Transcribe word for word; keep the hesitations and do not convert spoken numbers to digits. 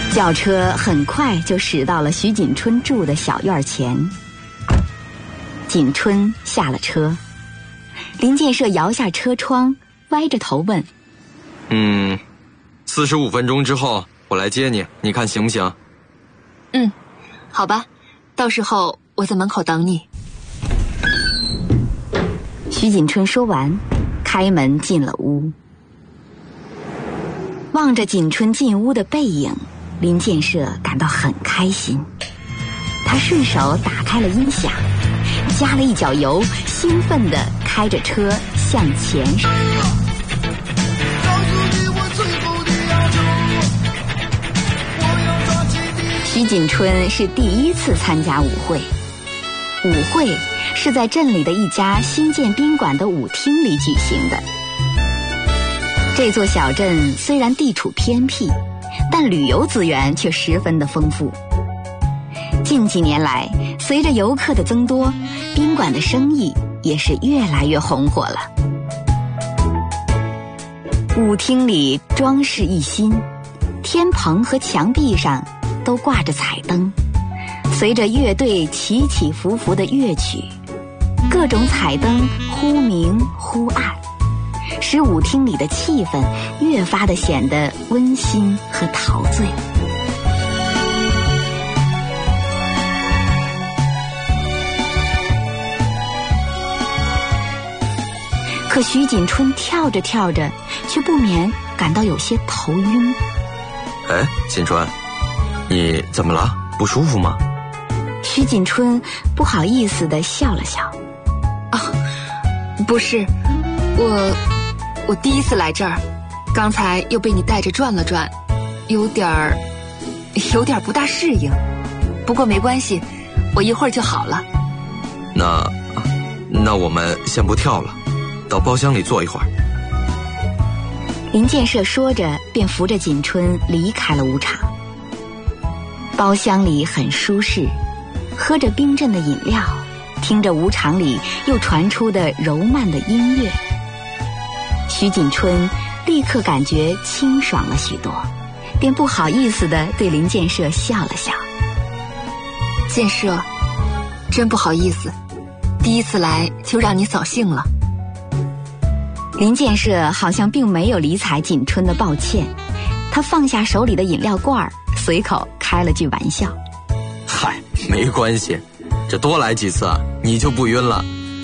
轿车很快就驶到了徐锦春住的小院前。锦春下了车，林建设摇下车窗，歪着头问： 嗯，四十五分钟之后我来接你，你看行不行？ 嗯，好吧，到时候我在门口等你。 徐锦春说完，开门进了屋。望着锦春进屋的背影，林建设感到很开心。他顺手打开了音响，加了一脚油，兴奋地开着车向前驶。徐锦春是第一次参加舞会，舞会是在镇里的一家新建宾馆的舞厅里举行的。这座小镇虽然地处偏僻，但旅游资源却十分的丰富。近几年来，随着游客的增多，宾馆的生意也是越来越红火了。舞厅里装饰一新，天棚和墙壁上都挂着彩灯，随着乐队起起伏伏的乐曲，各种彩灯忽明忽暗，使舞厅里的气氛越发的显得温馨和陶醉。可徐锦春跳着跳着，却不免感到有些头晕。 哎，锦春，你怎么了？不舒服吗？ 徐锦春不好意思地笑了笑。 啊，不是，我我第一次来这儿，刚才又被你带着转了转，有点儿有点儿不大适应。不过没关系，我一会儿就好了。 那那我们先不跳了，到包厢里坐一会儿。 林建设说着，便扶着锦春离开了舞场。包厢里很舒适，喝着冰镇的饮料，听着舞场里又传出的柔慢的音乐，徐锦春立刻感觉清爽了许多，便不好意思地对林建设笑了笑。 建设，真不好意思，第一次来就让你扫兴了。 林建设好像并没有理睬锦春的抱歉，他放下手里的饮料罐，随口开了句玩笑： 嗨，没关系，这多来几次你就不晕了。